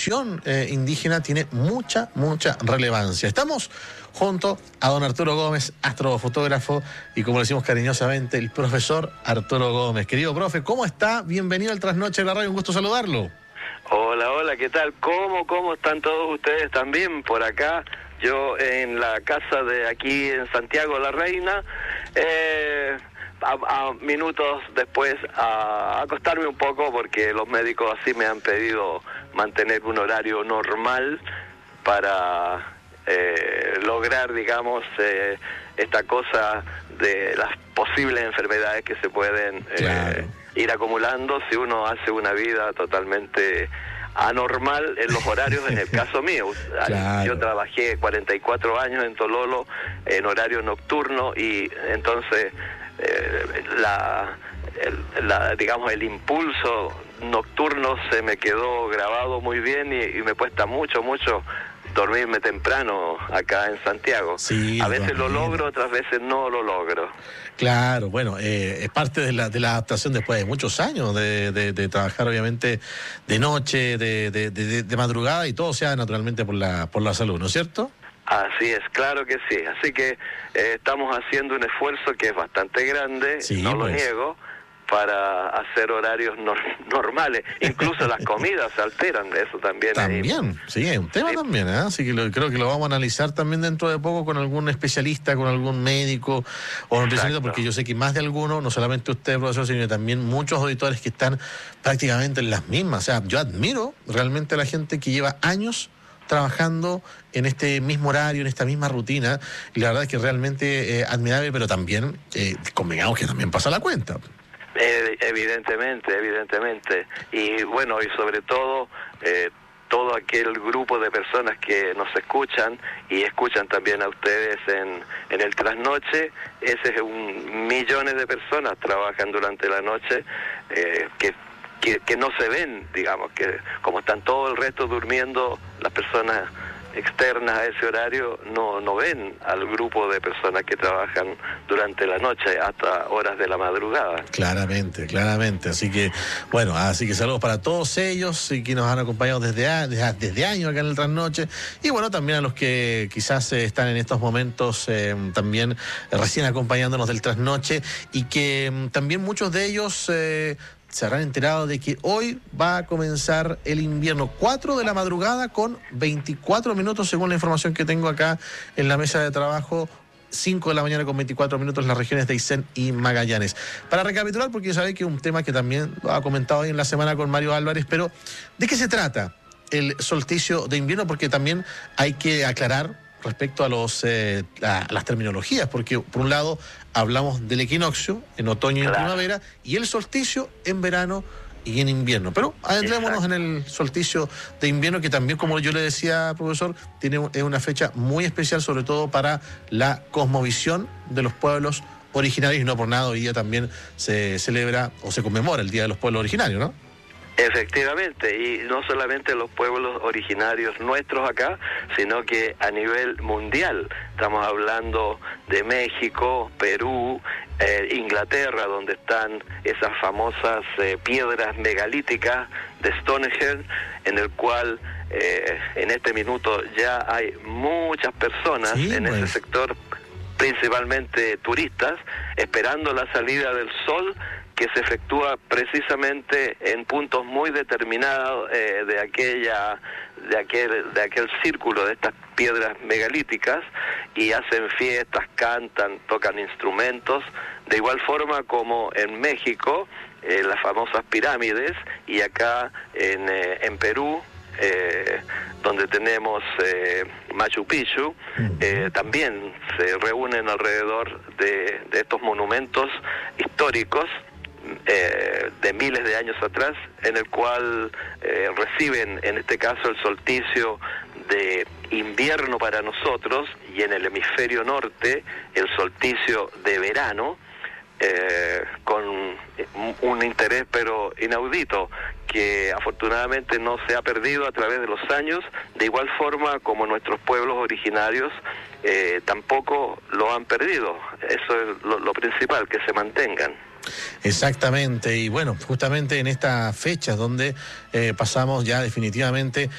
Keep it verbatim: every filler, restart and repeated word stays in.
cosmovisión eh, indígena tiene mucha, mucha relevancia. Estamos junto a don Arturo Gómez, astrofotógrafo, y como le decimos cariñosamente, el profesor Arturo Gómez. Querido profe, ¿cómo está? Bienvenido al Trasnoche de la Radio, un gusto saludarlo. Hola, hola, ¿qué tal? ¿Cómo, cómo están todos ustedes también por acá? Yo en la casa de aquí en Santiago la Reina, eh, a, a minutos después a acostarme un poco porque los médicos así me han pedido mantener un horario normal para eh, lograr, digamos, eh, esta cosa de las posibles enfermedades que se pueden eh, claro. ir acumulando si uno hace una vida totalmente anormal en los horarios. En el caso mío, claro. Yo trabajé cuarenta y cuatro años en Tololo en horario nocturno y entonces eh, la, el, la digamos el impulso nocturno se me quedó grabado muy bien y, y me cuesta mucho mucho dormirme temprano acá en Santiago. Sí, a veces lo logro, otras veces no lo logro. Claro, bueno, eh, es parte de la, de la adaptación después de muchos años de, de, de trabajar obviamente de noche, de, de, de, de madrugada, y todo sea naturalmente por la, por la salud, ¿no es cierto? Así es, claro que sí. Así que eh, estamos haciendo un esfuerzo que es bastante grande, sí, no pues. lo niego, para hacer horarios nor normales. Incluso las comidas se alteran de eso también. También, ahí. sí, es un tema sí. también, ¿eh? Así que lo, creo que lo vamos a analizar también dentro de poco con algún especialista, con algún médico o nutricionista, porque yo sé que más de alguno, no solamente usted, profesor, sino también muchos auditores que están prácticamente en las mismas. O sea, yo admiro realmente a la gente que lleva años trabajando en este mismo horario, en esta misma rutina, y la verdad es que es realmente eh, admirable, pero también eh, convengamos que también pasa la cuenta. Eh, evidentemente, evidentemente. Y bueno, y sobre todo, eh, todo aquel grupo de personas que nos escuchan y escuchan también a ustedes en, en el trasnoche, ese es un millones de personas trabajan durante la noche, eh, que, que, que no se ven, digamos, que como están todo el resto durmiendo, las personas externas a ese horario no, no ven al grupo de personas que trabajan durante la noche hasta horas de la madrugada. Claramente, claramente. Así que, bueno, así que saludos para todos ellos y que nos han acompañado desde, desde, desde años acá en el Trasnoche. Y bueno, también a los que quizás eh, están en estos momentos eh, también eh, recién acompañándonos del Trasnoche y que eh, también muchos de ellos Eh, se habrán enterado de que hoy va a comenzar el invierno, cuatro de la madrugada con veinticuatro minutos, según la información que tengo acá en la mesa de trabajo, cinco de la mañana con veinticuatro minutos en las regiones de Aysén y Magallanes. Para recapitular, porque ya sabéis que es un tema que también lo ha comentado hoy en la semana con Mario Álvarez, pero ¿de qué se trata el solsticio de invierno? Porque también hay que aclarar respecto a los eh, a, a las terminologías, porque por un lado hablamos del equinoccio en otoño y en claro. primavera, y el solsticio en verano y en invierno. Pero adentrémonos en el solsticio de invierno, que también, como yo le decía, profesor, tiene una fecha muy especial, sobre todo para la cosmovisión de los pueblos originarios, y no por nada hoy día también se celebra o se conmemora el Día de los Pueblos Originarios, ¿no? Efectivamente, y no solamente los pueblos originarios nuestros acá, sino que a nivel mundial. Estamos hablando de México, Perú, eh, Inglaterra, donde están esas famosas eh, piedras megalíticas de Stonehenge, en el cual eh, en este minuto ya hay muchas personas sí, en pues. ese sector, principalmente turistas, esperando la salida del sol, que se efectúa precisamente en puntos muy determinados eh, de aquella de aquel de aquel círculo de estas piedras megalíticas, y hacen fiestas, cantan, tocan instrumentos, de igual forma como en México eh, las famosas pirámides, y acá en, eh, en Perú eh, donde tenemos eh, Machu Picchu, eh, también se reúnen alrededor de, de estos monumentos históricos Eh, de miles de años atrás, en el cual eh, reciben en este caso el solsticio de invierno para nosotros, y en el hemisferio norte el solsticio de verano, eh, con un interés pero inaudito, que afortunadamente no se ha perdido a través de los años, de igual forma como nuestros pueblos originarios eh, tampoco lo han perdido. Eso es lo, lo principal, que se mantengan. Exactamente, y bueno, justamente en estas fechas donde eh, pasamos ya definitivamente